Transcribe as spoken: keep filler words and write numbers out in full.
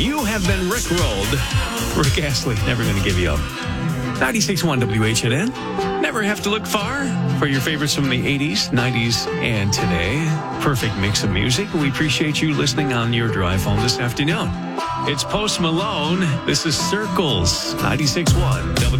You have been rickrolled. Rick Astley, never going to give you up. ninety-six point one W H N N. Never have to look far for your favorites from the eighties, nineties, and today. Perfect mix of music. We appreciate you listening on your drive home this afternoon. It's Post Malone. This is Circles. ninety-six point one W H N N.